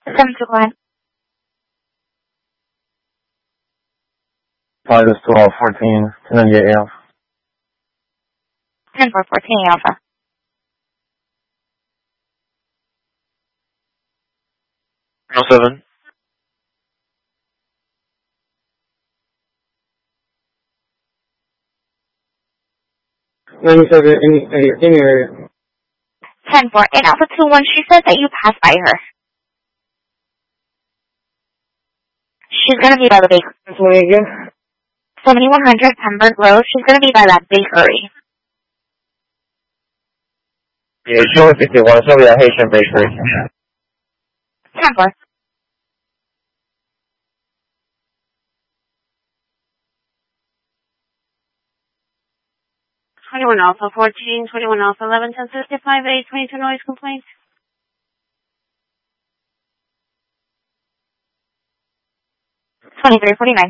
721. Flight is 1214, 1098 Alpha. 10-4, 14 Alpha. No 7. Any area. 10-4, 8 Alpha 21, she said that you passed by her. She's gonna be by the bakery. 7100 Pembroke Road, she's gonna be by that bakery. Yeah, sure, 51. It's over that Haitian bakery. 10-4. Alpha 14, 21 Alpha 11, 1065, 822 noise complaint. 2349.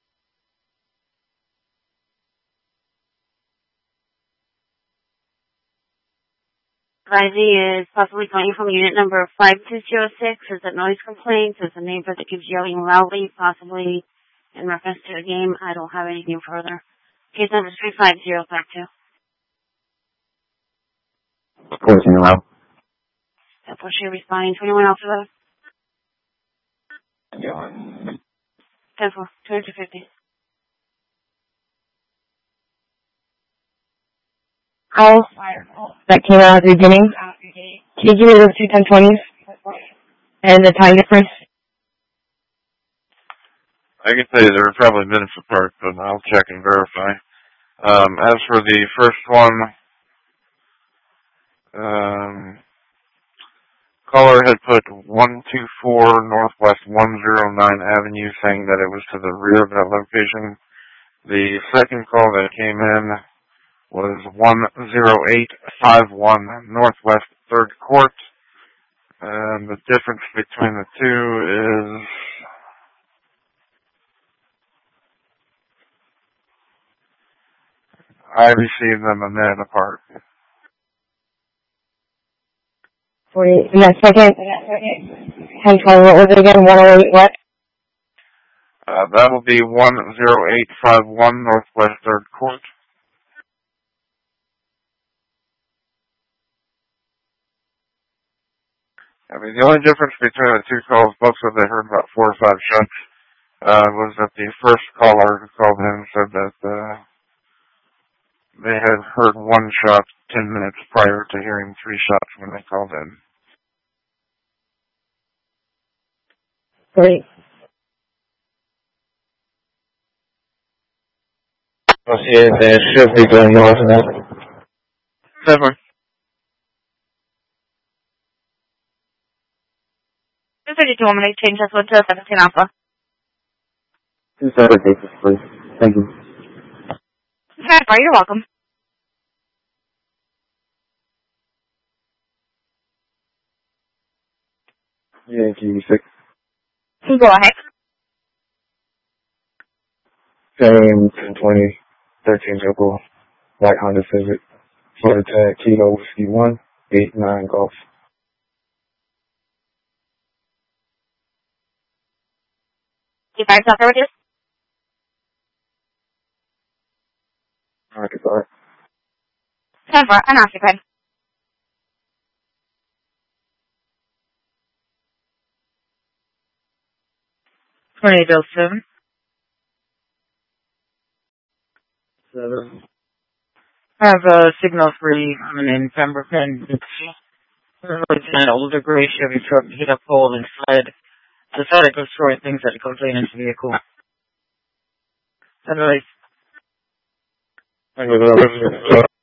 Advisee is possibly calling from unit number 5206. Is a noise complaint. Is a neighbor that keeps yelling loudly, possibly in reference to a game. I don't have anything further. Case number 35052. 14 Alpha. Porsche responding 21 Alpha 11. 10-4, 250. Calls that came out at the beginning. Can you give me those two 1020s? And the time difference? I can tell you they were probably minutes apart, but I'll check and verify. As for the first one, caller had put 124 Northwest 109 Avenue, saying that it was to the rear of that location. The second call that came in was 10851 Northwest 3rd Court. And the difference between the two is I received them a minute apart. 40, and that second, 1020, what was it again? 108 what? That will be 10851 Northwest 3rd Court. I mean, the only difference between the two calls, both said they heard about 4 or 5 shots, was that the first caller who called in said that they had heard 1 shot 10 minutes prior to hearing 3 shots when they called in. Great. I'll see it. They should be going north now. 7. 232, I'm gonna change this one to 17 Alpha. 2 separate cases, please. Thank you. 10-4, you're welcome. Yankee 6. Go ahead. Same 1020, 13 Jokel, White Honda Civic, Florida Tag, Kilo Whiskey 1, 89 Golf. You guys out there with you? Occupied. 10-4, unoccupied. Tornado 7. 7. I have a signal free. I'm in Pembroke and it's an older gray Chevy truck hit a pole and fled. Decided to destroy things that goes in his vehicle. Anyways.